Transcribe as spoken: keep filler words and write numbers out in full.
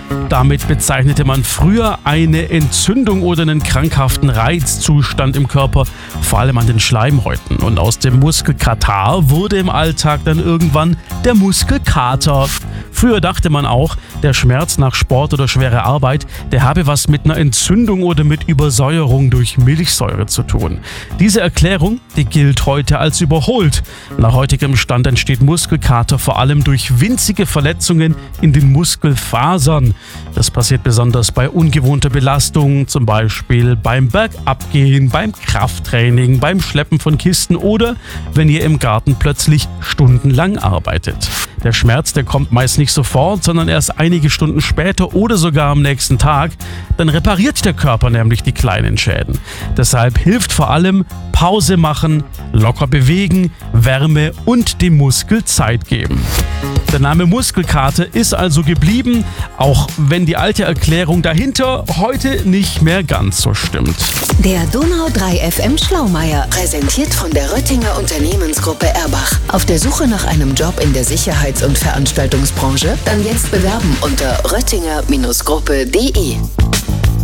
Damit bezeichnete man früher eine Entzündung oder einen krankhaften Reizzustand im Körper, vor allem an den Schleimhäuten. Und aus dem Muskelkatar wurde im Alltag dann irgendwann der Muskelkater. Früher dachte man auch, der Schmerz nach Sport oder schwerer Arbeit, der habe was mit einer Entzündung oder mit Übersäuerung durch Milchsäure zu tun. Diese Erklärung, die gilt heute als überholt. Nach heutigem Stand entsteht Muskelkater vor allem durch winzige Verletzungen in den Muskelfasern. Das passiert besonders bei ungewohnter Belastung, zum Beispiel beim Bergabgehen, beim Krafttraining, beim Schleppen von Kisten oder wenn ihr im Garten plötzlich stundenlang arbeitet. Der Schmerz, der kommt meist nicht sofort, sondern erst einige Stunden später oder sogar am nächsten Tag. Dann repariert der Körper nämlich die kleinen Schäden. Deshalb hilft vor allem Pause machen, locker bewegen, Wärme und dem Muskel Zeit geben. Der Name Muskelkater ist also geblieben, auch wenn die alte Erklärung dahinter heute nicht mehr ganz so stimmt. Der Donau drei F M Schlaumeier, präsentiert von der Röttinger Unternehmensgruppe Erbach. Auf der Suche nach einem Job in der Sicherheits- und Veranstaltungsbranche? Dann jetzt bewerben unter röttinger Gruppe punkt de.